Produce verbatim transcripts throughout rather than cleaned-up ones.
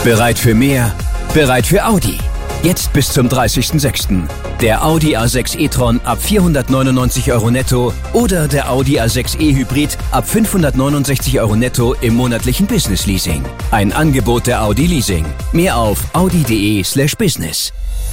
Bereit für mehr? Bereit für Audi. Jetzt bis zum dreißigsten sechsten Der Audi A sechs e-tron ab vierhundertneunundneunzig Euro netto oder der Audi A sechs e-Hybrid ab fünfhundertneunundsechzig Euro netto im monatlichen Business Leasing. Ein Angebot der Audi Leasing. Mehr auf audi.de slash business.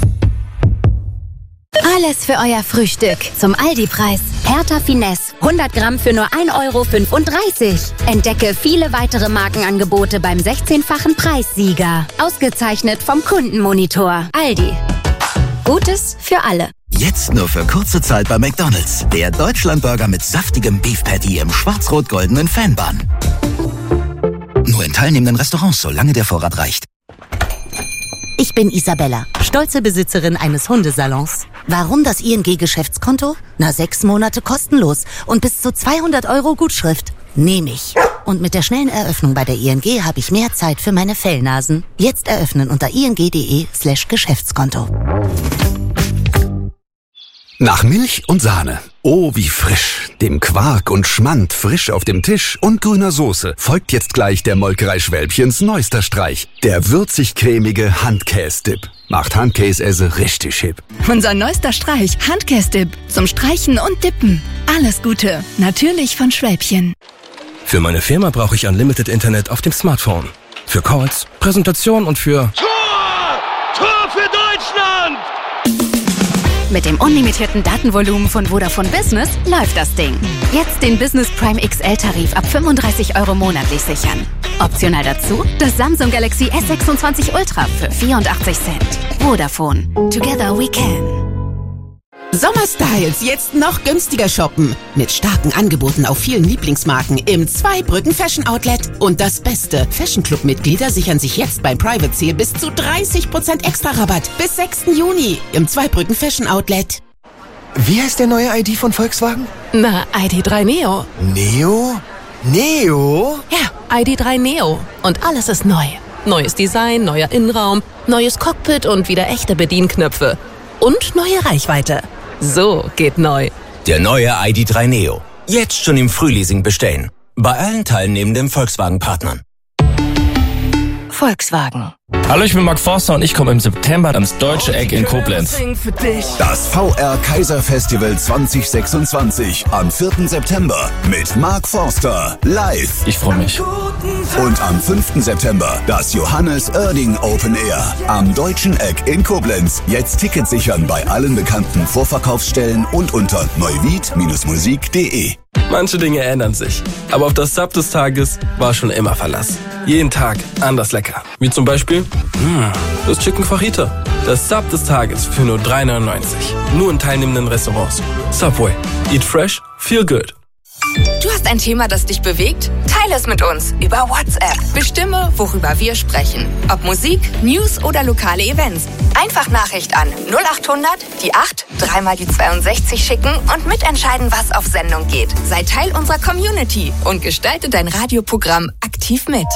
Alles für euer Frühstück zum Aldi-Preis. Hertha Finesse, hundert Gramm für nur ein Euro fünfunddreißig. Entdecke viele weitere Markenangebote beim sechzehnfachen Preissieger. Ausgezeichnet vom Kundenmonitor. Aldi. Gutes für alle. Jetzt nur für kurze Zeit bei McDonald's. Der Deutschlandburger mit saftigem Beef Patty im schwarz-rot-goldenen Fanbun. Nur in teilnehmenden Restaurants, solange der Vorrat reicht. Ich bin Isabella, stolze Besitzerin eines Hundesalons. Warum das I N G-Geschäftskonto? Na, sechs Monate kostenlos und bis zu zweihundert Euro Gutschrift. Nehme ich. Und mit der schnellen Eröffnung bei der I N G habe ich mehr Zeit für meine Fellnasen. Jetzt eröffnen unter ing.de slash Geschäftskonto. Nach Milch und Sahne. Oh, wie frisch. Dem Quark und Schmand frisch auf dem Tisch und grüner Soße folgt jetzt gleich der Molkerei Schwälbchens neuester Streich. Der würzig-cremige Handkäse-Dip. Macht Handkäse richtig hip. Unser neuester Streich, Handkäse-Dip. Zum Streichen und Dippen. Alles Gute. Natürlich von Schwälbchen. Für meine Firma brauche ich Unlimited Internet auf dem Smartphone. Für Calls, Präsentation und für... Tor! Tor für Deutschland! Mit dem unlimitierten Datenvolumen von Vodafone Business läuft das Ding. Jetzt den Business Prime X L-Tarif ab fünfunddreißig Euro monatlich sichern. Optional dazu das Samsung Galaxy S sechsundzwanzig Ultra für vierundachtzig Cent. Vodafone. Together we can. Sommerstyles jetzt noch günstiger shoppen. Mit starken Angeboten auf vielen Lieblingsmarken im Zweibrücken Fashion Outlet. Und das Beste, Fashion Club Mitglieder sichern sich jetzt beim Private Sale bis zu dreißig Prozent extra Rabatt. Bis sechsten Juni im Zweibrücken Fashion Outlet. Wie heißt der neue I D von Volkswagen? Na, I D drei Neo. Neo? Neo? Ja, I D drei Neo. Und alles ist neu. Neues Design, neuer Innenraum, neues Cockpit und wieder echte Bedienknöpfe. Und neue Reichweite. So geht neu. Der neue I D drei Neo. Jetzt schon im Frühleasing bestellen. Bei allen teilnehmenden Volkswagen-Partnern. Volkswagen. Hallo, ich bin Mark Forster und ich komme im September ans Deutsche Eck in Koblenz. Das V R Kaiser Festival zwanzig sechsundzwanzig am vierten September mit Mark Forster live. Ich freue mich. Und am fünften September das Johannes Oerding Open Air am Deutschen Eck in Koblenz. Jetzt Tickets sichern bei allen bekannten Vorverkaufsstellen und unter neuwied Bindestrich musik punkt de. Manche Dinge ändern sich, aber auf das Sub des Tages war schon immer Verlass. Jeden Tag anders lecker. Wie zum Beispiel mh, das Chicken Fajita. Das Sub des Tages für nur drei neunundneunzig. Nur in teilnehmenden Restaurants. Subway. Eat fresh, feel good. Du hast ein Thema, das dich bewegt? Teile es mit uns über WhatsApp. Bestimme, worüber wir sprechen. Ob Musik, News oder lokale Events. Einfach Nachricht an null acht hundert, die acht, dreimal die zweiundsechzig schicken und mitentscheiden, was auf Sendung geht. Sei Teil unserer Community und gestalte dein Radioprogramm aktiv mit.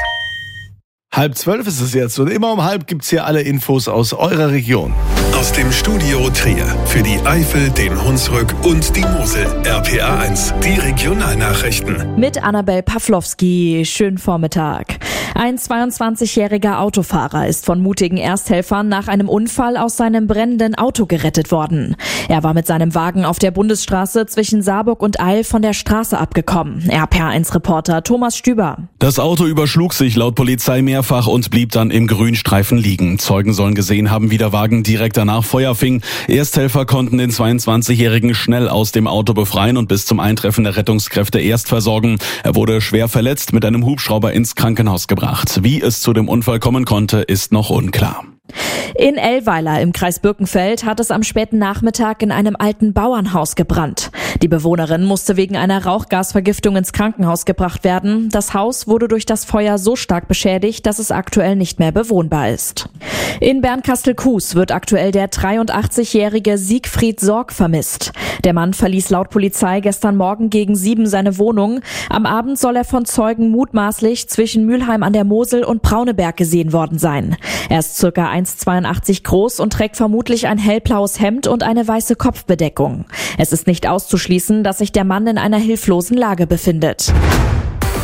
Halb zwölf ist es jetzt und immer um halb gibt's hier alle Infos aus eurer Region. Aus dem Studio Trier für die Eifel, den Hunsrück und die Mosel. R P A eins, die Regionalnachrichten. Mit Annabel Pawlowski. Schönen Vormittag. Ein zweiundzwanzigjähriger Autofahrer ist von mutigen Ersthelfern nach einem Unfall aus seinem brennenden Auto gerettet worden. Er war mit seinem Wagen auf der Bundesstraße zwischen Saarburg und Eil von der Straße abgekommen. R P A eins Reporter Thomas Stüber. Das Auto überschlug sich laut Polizei mehrfach und blieb dann im Grünstreifen liegen. Zeugen sollen gesehen haben, wie der Wagen direkt danach Feuer fing. Ersthelfer konnten den zweiundzwanzigjährigen schnell aus dem Auto befreien und bis zum Eintreffen der Rettungskräfte erst versorgen. Er wurde schwer verletzt mit einem Hubschrauber ins Krankenhaus gebracht. Wie es zu dem Unfall kommen konnte, ist noch unklar. In Ellweiler im Kreis Birkenfeld hat es am späten Nachmittag in einem alten Bauernhaus gebrannt. Die Bewohnerin musste wegen einer Rauchgasvergiftung ins Krankenhaus gebracht werden. Das Haus wurde durch das Feuer so stark beschädigt, dass es aktuell nicht mehr bewohnbar ist. In Bernkastel-Kues wird aktuell der dreiundachtzigjährige Siegfried Sorg vermisst. Der Mann verließ laut Polizei gestern Morgen gegen sieben seine Wohnung. Am Abend soll er von Zeugen mutmaßlich zwischen Mülheim an der Mosel und Brauneberg gesehen worden sein. Er ist circa eins Komma zweiundachtzig groß und trägt vermutlich ein hellblaues Hemd und eine weiße Kopfbedeckung. Es ist nicht auszuschließen, dass sich der Mann in einer hilflosen Lage befindet.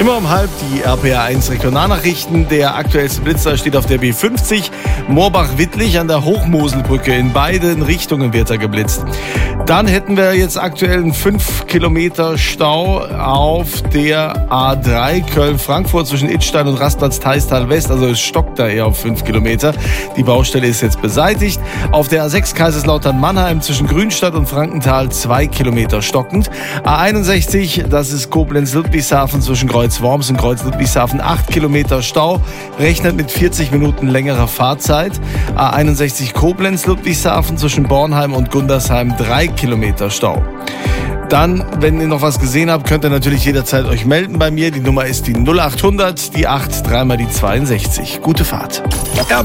Immer um halb die R P A eins Regionalnachrichten. Der aktuellste Blitzer steht auf der B fünfzig. Moorbach-Wittlich an der Hochmoselbrücke. In beiden Richtungen wird er geblitzt. Dann hätten wir jetzt aktuell einen fünf Kilometer Stau auf der A drei Köln-Frankfurt zwischen Idstein und Rastplatz Theistal West. Also es stockt da eher auf fünf Kilometer. Die Baustelle ist jetzt beseitigt. Auf der A sechs Kaiserslautern-Mannheim zwischen Grünstadt und Frankenthal zwei Kilometer stockend. A einundsechzig, das ist Koblenz-Ludwigshafen zwischen Kreuz-Worms und Kreuz-Ludwigshafen, acht Kilometer Stau, rechnet mit vierzig Minuten längerer Fahrzeit. A einundsechzig Koblenz-Ludwigshafen zwischen Bornheim und Gundersheim, drei Kilometer Stau. Dann, wenn ihr noch was gesehen habt, könnt ihr natürlich jederzeit euch melden bei mir. Die Nummer ist die null acht hundert, die acht, dreimal die zweiundsechzig. Gute Fahrt.